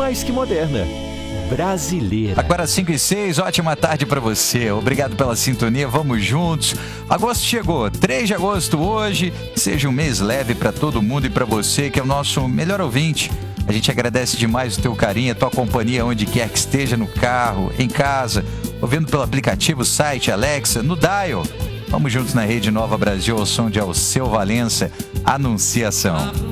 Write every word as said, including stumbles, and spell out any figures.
mais que moderna. Brasileira. Agora cinco e seis, ótima tarde pra você. Obrigado pela sintonia, vamos juntos. Agosto chegou, três de agosto hoje. Seja um mês leve pra todo mundo e pra você, que é o nosso melhor ouvinte. A gente agradece demais o teu carinho, a tua companhia, onde quer que esteja, no carro, em casa, ouvindo pelo aplicativo, site, Alexa, no Dial. Vamos juntos na Rede Nova Brasil, ao som de Alceu Valença, Anunciação.